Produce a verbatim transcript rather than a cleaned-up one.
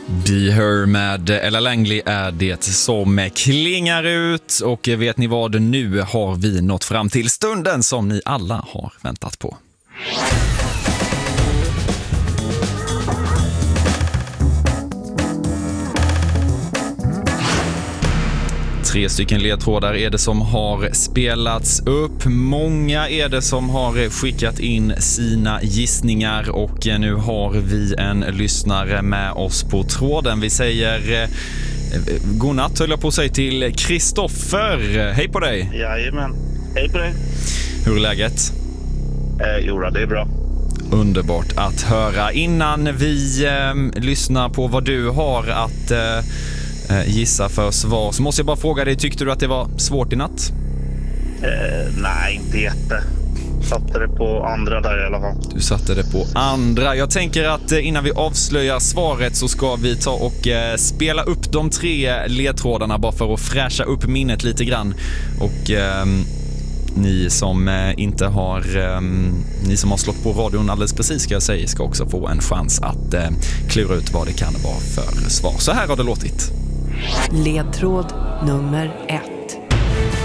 Be Her med Ella Langley är det som klingar ut, och vet ni vad, nu har vi nått fram till stunden som ni alla har väntat på. Tre stycken ledtrådar är det som har spelats upp. Många är det som har skickat in sina gissningar, och nu har vi en lyssnare med oss på tråden. Vi säger eh, godnatt, höll jag på att säga, till Kristoffer. Hej på dig. Jajamän, hej på dig. Hur är läget? Eh, jo, det är bra. Underbart att höra. Innan vi eh, lyssnar på vad du har att eh, gissa för svar, så måste jag bara fråga dig, tyckte du att det var svårt i natt? Eh, nej, inte jätte. Satte det på andra där i alla fall. Du satte det på andra. Jag tänker att innan vi avslöjar svaret så ska vi ta och eh, spela upp de tre ledtrådarna bara för att fräscha upp minnet lite grann. Och eh, ni som eh, inte har eh, ni som har slått på radion alldeles precis, ska jag säga, ska också få en chans att eh, klura ut vad det kan vara för svar. Så här har det låtit. Ledtråd nummer ett.